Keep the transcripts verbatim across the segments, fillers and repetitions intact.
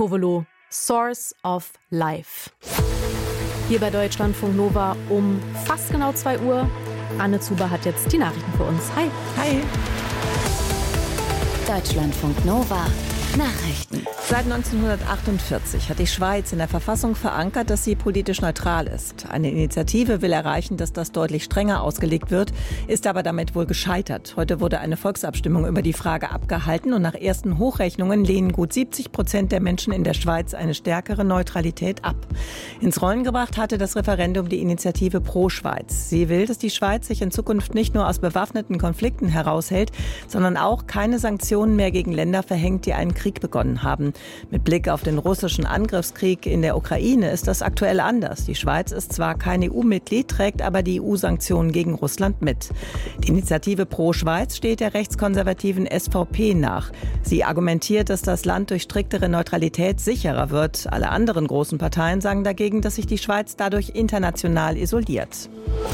Tovolo, Source of Life. Hier bei Deutschlandfunk Nova um fast genau zwei Uhr. Anne Zuber hat jetzt die Nachrichten für uns. Hi. Hi. Deutschlandfunk Nova. Nachrichten. Seit neunzehnhundertachtundvierzig hat die Schweiz in der Verfassung verankert, dass sie politisch neutral ist. Eine Initiative will erreichen, dass das deutlich strenger ausgelegt wird, ist aber damit wohl gescheitert. Heute wurde eine Volksabstimmung über die Frage abgehalten und nach ersten Hochrechnungen lehnen gut siebzig Prozent der Menschen in der Schweiz eine stärkere Neutralität ab. Ins Rollen gebracht hatte das Referendum die Initiative Pro Schweiz. Sie will, dass die Schweiz sich in Zukunft nicht nur aus bewaffneten Konflikten heraushält, sondern auch keine Sanktionen mehr gegen Länder verhängt, die einen Krieg begonnen haben. Mit Blick auf den russischen Angriffskrieg in der Ukraine ist das aktuell anders. Die Schweiz ist zwar kein E U-Mitglied, trägt aber die E U-Sanktionen gegen Russland mit. Die Initiative Pro Schweiz steht der rechtskonservativen S V P nach. Sie argumentiert, dass das Land durch striktere Neutralität sicherer wird. Alle anderen großen Parteien sagen dagegen, dass sich die Schweiz dadurch international isoliert.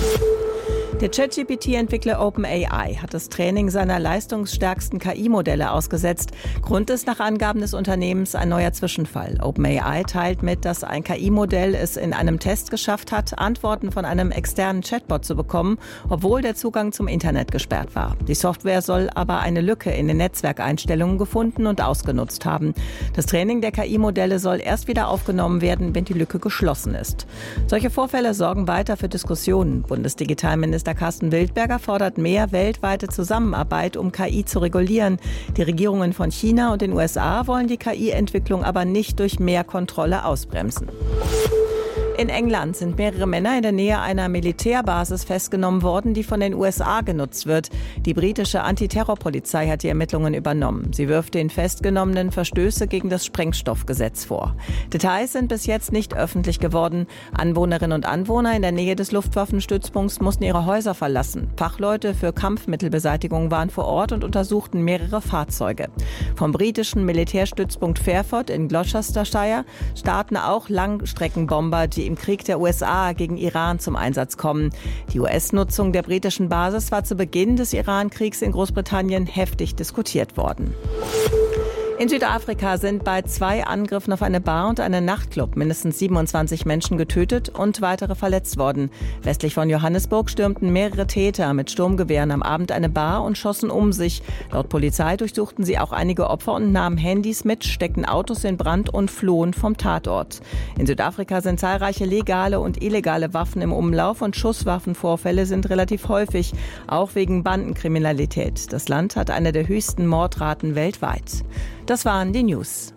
Der ChatGPT-Entwickler OpenAI hat das Training seiner leistungsstärksten K I-Modelle ausgesetzt. Grund ist nach Angaben des Unternehmens ein neuer Zwischenfall. OpenAI teilt mit, dass ein K I-Modell es in einem Test geschafft hat, Antworten von einem externen Chatbot zu bekommen, obwohl der Zugang zum Internet gesperrt war. Die Software soll aber eine Lücke in den Netzwerkeinstellungen gefunden und ausgenutzt haben. Das Training der K I-Modelle soll erst wieder aufgenommen werden, wenn die Lücke geschlossen ist. Solche Vorfälle sorgen weiter für Diskussionen. Bundesdigitalminister Carsten Wildberger fordert mehr weltweite Zusammenarbeit, um K I zu regulieren. Die Regierungen von China und den U S A wollen die K I-Entwicklung aber nicht durch mehr Kontrolle ausbremsen. In England sind mehrere Männer in der Nähe einer Militärbasis festgenommen worden, die von den U S A genutzt wird. Die britische Antiterrorpolizei hat die Ermittlungen übernommen. Sie wirft den Festgenommenen Verstöße gegen das Sprengstoffgesetz vor. Details sind bis jetzt nicht öffentlich geworden. Anwohnerinnen und Anwohner in der Nähe des Luftwaffenstützpunkts mussten ihre Häuser verlassen. Fachleute für Kampfmittelbeseitigung waren vor Ort und untersuchten mehrere Fahrzeuge. Vom britischen Militärstützpunkt Fairford in Gloucestershire starten auch Langstreckenbomber, die im Krieg der U S A gegen Iran zum Einsatz kommen. Die U S-Nutzung der britischen Basis war zu Beginn des Iran-Kriegs in Großbritannien heftig diskutiert worden. In Südafrika sind bei zwei Angriffen auf eine Bar und einen Nachtclub mindestens siebenundzwanzig Menschen getötet und weitere verletzt worden. Westlich von Johannesburg stürmten mehrere Täter mit Sturmgewehren am Abend eine Bar und schossen um sich. Laut Polizei durchsuchten sie auch einige Opfer und nahmen Handys mit, steckten Autos in Brand und flohen vom Tatort. In Südafrika sind zahlreiche legale und illegale Waffen im Umlauf und Schusswaffenvorfälle sind relativ häufig, auch wegen Bandenkriminalität. Das Land hat eine der höchsten Mordraten weltweit. Das waren die News.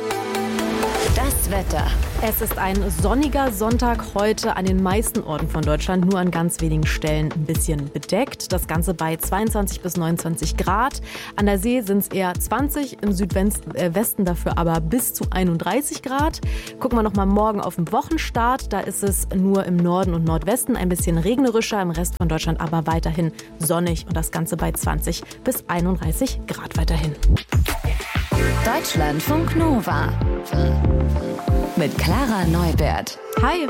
Das Wetter. Es ist ein sonniger Sonntag heute an den meisten Orten von Deutschland, nur an ganz wenigen Stellen ein bisschen bedeckt. Das Ganze bei zweiundzwanzig bis neunundzwanzig Grad. An der See sind es eher zwanzig, im Südwesten dafür aber bis zu einunddreißig Grad. Gucken wir nochmal morgen auf den Wochenstart. Da ist es nur im Norden und Nordwesten ein bisschen regnerischer, im Rest von Deutschland aber weiterhin sonnig und das Ganze bei zwanzig bis einunddreißig Grad weiterhin. Deutschlandfunk Nova mit Clara Neubert. Hi.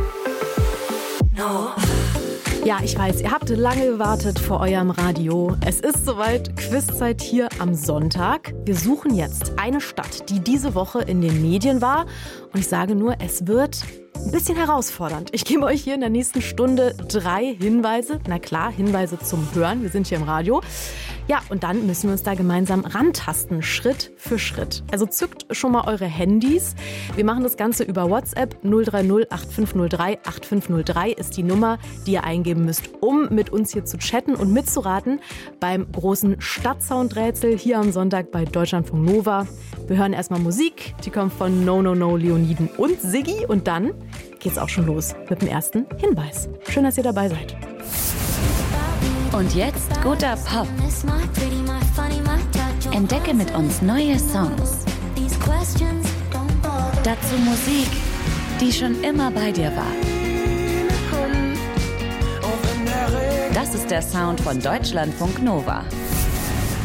No. Ja, ich weiß, ihr habt lange gewartet vor eurem Radio. Es ist soweit, Quizzeit hier am Sonntag. Wir suchen jetzt eine Stadt, die diese Woche in den Medien war. Und ich sage nur, es wird ein bisschen herausfordernd. Ich gebe euch hier in der nächsten Stunde drei Hinweise. Na klar, Hinweise zum Hören. Wir sind hier im Radio. Ja, und dann müssen wir uns da gemeinsam rantasten, Schritt für Schritt. Also zückt schon mal eure Handys. Wir machen das Ganze über WhatsApp. null drei null acht fünf null drei acht fünf null drei ist die Nummer, die ihr eingeben müsst, um mit uns hier zu chatten und mitzuraten beim großen Stadtsoundrätsel hier am Sonntag bei Deutschlandfunk Nova. Wir hören erstmal Musik. Die kommt von No No No, Leoniden und Siggi. Und dann geht's auch schon los mit dem ersten Hinweis. Schön, dass ihr dabei seid. Und jetzt guter Pop. Entdecke mit uns neue Songs. Dazu Musik, die schon immer bei dir war. Das ist der Sound von Deutschlandfunk Nova.